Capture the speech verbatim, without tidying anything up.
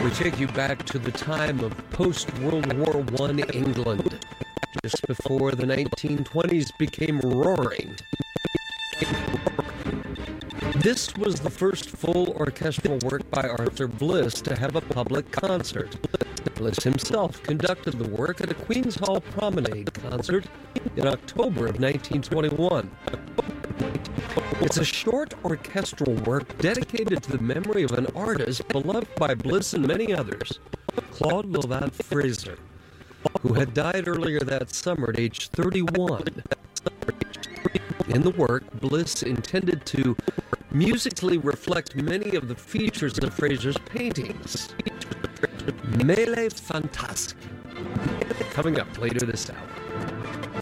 We take you back to the time of post-World War One England, just before the nineteen twenties became roaring. This was the first full orchestral work by Arthur Bliss to have a public concert. Bliss himself conducted the work at a Queen's Hall Promenade concert in October of nineteen twenty-one. It's a short orchestral work dedicated to the memory of an artist beloved by Bliss and many others, Claude Lovant Fraser, who had died earlier that summer at age thirty-one. In the work, Bliss intended to musically reflect many of the features of Fraser's paintings. Mêlée Fantasque, coming up later this hour.